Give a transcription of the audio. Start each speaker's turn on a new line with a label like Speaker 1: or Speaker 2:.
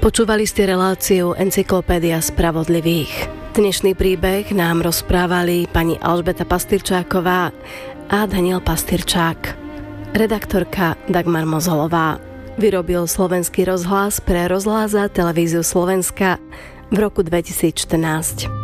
Speaker 1: Počúvali ste reláciu Encyklopédia spravodlivých. Dnešný príbeh nám rozprávali pani Alžbeta Pastyrčáková a Daniel Pastyrčák. Redaktorka Dagmar Mozolová. Vyrobil Slovenský rozhlas pre Rozhlas a Televíziu Slovenska v roku 2014.